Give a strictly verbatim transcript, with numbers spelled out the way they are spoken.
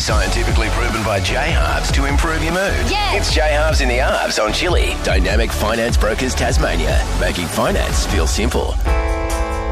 Scientifically proven by J-Halves to improve your mood. Yeah. It's J-Halves in the Halves on Chili. Dynamic Finance Brokers Tasmania. Making finance feel simple.